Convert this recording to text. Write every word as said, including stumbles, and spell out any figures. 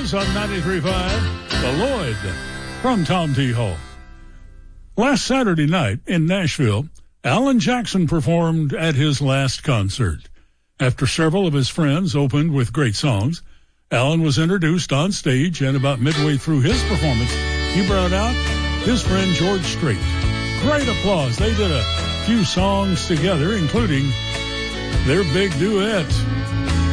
Blues on ninety-three point five, The Lloyd from Tom T. Hall. Last Saturday night in Nashville, Alan Jackson performed at his last concert. After several of his friends opened with great songs, Alan was introduced on stage, and about midway through his performance, he brought out his friend George Strait. Great applause. They did a few songs together, including their big duet,